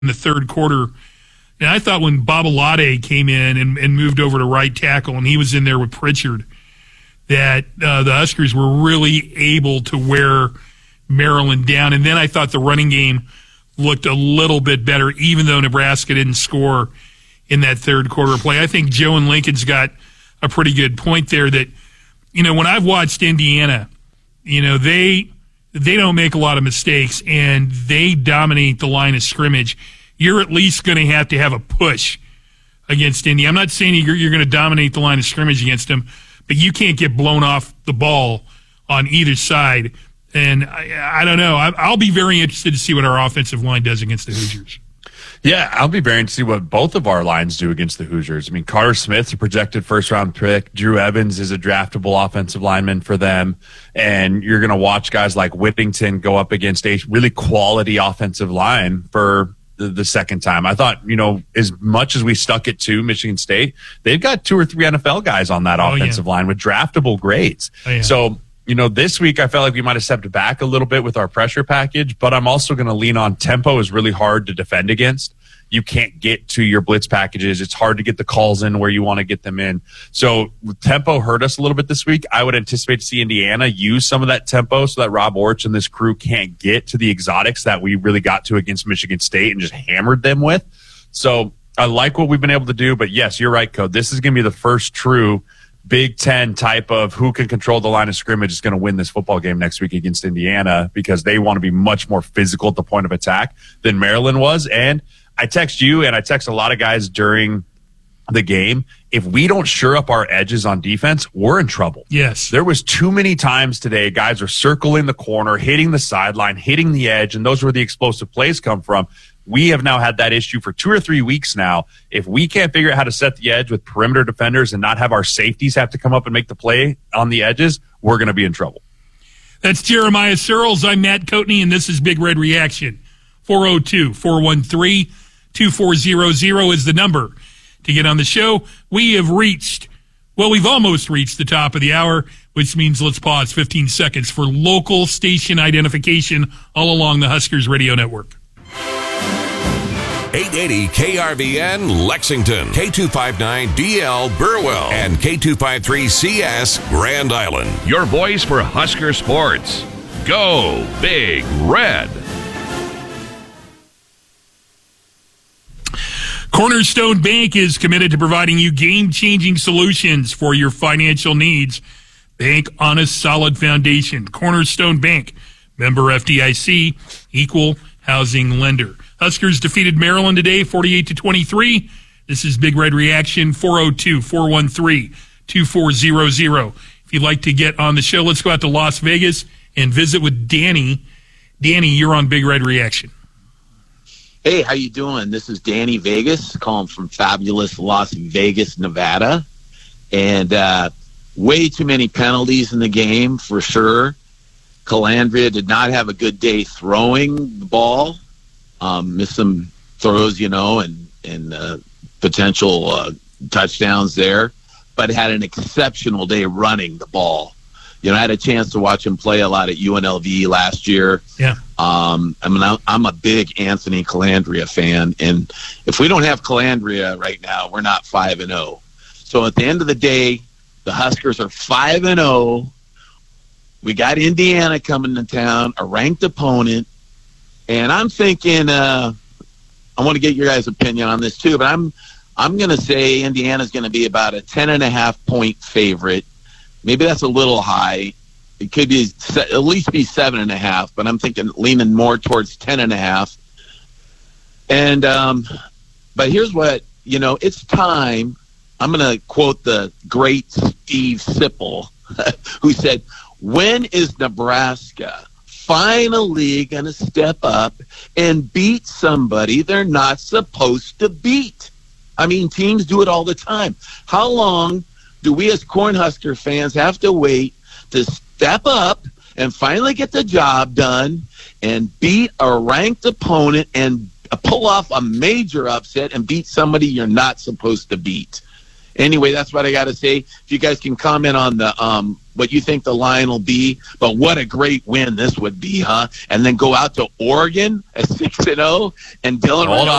in the third quarter. And I thought when Babalade came in and moved over to right tackle, and he was in there with Pritchard, that the Huskers were really able to wear Maryland down. And then I thought the running game looked a little bit better, even though Nebraska didn't score in that third quarter play. I think Joe and Lincoln's got a pretty good point there that, when I've watched Indiana, they don't make a lot of mistakes, and they dominate the line of scrimmage. You're at least going to have a push against Indy. I'm not saying you're going to dominate the line of scrimmage against them, but you can't get blown off the ball on either side. And I don't know. I'll be very interested to see what our offensive line does against the Hoosiers. Yeah, I'll be very interested to see what both of our lines do against the Hoosiers. I mean, Carter Smith's a projected first-round pick. Drew Evans is a draftable offensive lineman for them. And you're going to watch guys like Whittington go up against a really quality offensive line for the second time. I thought, as much as we stuck it to Michigan State, they've got 2 or 3 NFL guys on that offensive line with draftable grades. So, this week I felt like we might have stepped back a little bit with our pressure package, but I'm also going to lean on tempo is really hard to defend against. You can't get to your blitz packages. It's hard to get the calls in where you want to get them in. So tempo hurt us a little bit this week. I would anticipate to see Indiana use some of that tempo so that Rob Orch and this crew can't get to the exotics that we really got to against Michigan State and just hammered them with. So I like what we've been able to do, but yes, you're right, Code. This is going to be the first true Big Ten type of who can control the line of scrimmage is going to win this football game next week against Indiana, because they want to be much more physical at the point of attack than Maryland was. And I text you and I text a lot of guys during the game. If we don't shore up our edges on defense, we're in trouble. Yes. There was too many times today guys are circling the corner, hitting the sideline, hitting the edge, and those were the explosive plays come from. We have now had that issue for 2 or 3 weeks now. If we can't figure out how to set the edge with perimeter defenders and not have our safeties have to come up and make the play on the edges, we're going to be in trouble. That's Jeremiah Searles. I'm Matt Coatney, and this is Big Red Reaction. 402-413-2400 is the number to get on the show. We've almost reached the top of the hour, which means let's pause 15 seconds for local station identification all along the Huskers radio network. 880 KRVN Lexington, K259DL Burwell, and K253CS Grand Island. Your voice for Husker sports. Go Big Red. Cornerstone Bank is committed to providing you game-changing solutions for your financial needs. Bank on a solid foundation. Cornerstone Bank, member FDIC, equal housing lender. Huskers defeated Maryland today, 48-23. This is Big Red Reaction, 402-413-2400. If you'd like to get on the show, let's go out to Las Vegas and visit with Danny. Danny, you're on Big Red Reaction. Hey, how you doing? This is Danny Vegas, calling from fabulous Las Vegas, Nevada. And way too many penalties in the game, for sure. Calandria did not have a good day throwing the ball. Missed some throws, and potential touchdowns there. But had an exceptional day running the ball. I had a chance to watch him play a lot at UNLV last year. Yeah. I'm a big Anthony Calandria fan, and if we don't have Calandria right now, we're not 5-0. So at the end of the day, the Huskers are 5-0. We got Indiana coming to town, a ranked opponent, and I'm thinking I want to get your guys' opinion on this too, but I'm going to say Indiana's going to be about a 10.5-point favorite. Maybe that's a little high. It could be at least be 7.5, but I'm thinking leaning more towards 10.5. And but here's what, it's time. I'm going to quote the great Steve Sipple, who said, "When is Nebraska finally going to step up and beat somebody they're not supposed to beat?" I mean, teams do it all the time. How long do we as Cornhusker fans have to wait to step up and finally get the job done and beat a ranked opponent and pull off a major upset and beat somebody you're not supposed to beat? Anyway, that's what I got to say. If you guys can comment on the what you think the line will be, but what a great win this would be, huh? And then go out to Oregon at 6-0, and Dylan. Hold on.